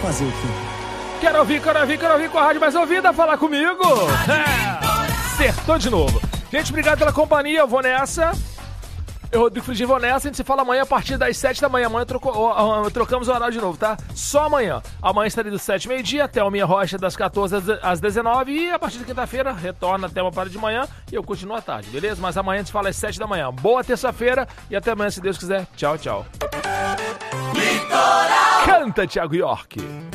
Fazer o quê? Quero ouvir com a rádio mais ouvida, falar comigo. Acertou de novo. Gente, obrigado pela companhia, eu vou nessa. Eu, Rodrigo Frigir, vou nessa. A gente se fala amanhã a partir das 7 da manhã. Amanhã trocamos o horário de novo, tá? Só amanhã. Amanhã estarei do 7 meio-dia até o Minha Rocha das 14 às 19. E a partir de quinta-feira retorna até uma parte de manhã e eu continuo à tarde, beleza? Mas amanhã a gente fala às 7 da manhã. Boa terça-feira e até amanhã, se Deus quiser. Tchau, tchau. Canta, Thiago York.